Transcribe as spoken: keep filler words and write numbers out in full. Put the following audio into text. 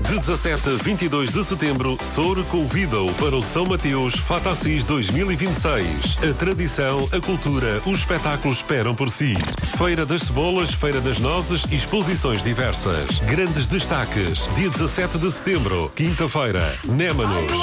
De dezassete a vinte e dois de setembro, Soure convida-o para o São Mateus Fata-Assis dois mil e vinte e seis. A tradição, a cultura, os espetáculos esperam por si. Feira das Cebolas, Feira das Nozes e exposições diversas. Grandes destaques. Dia dezassete de setembro, quinta-feira, Némanos.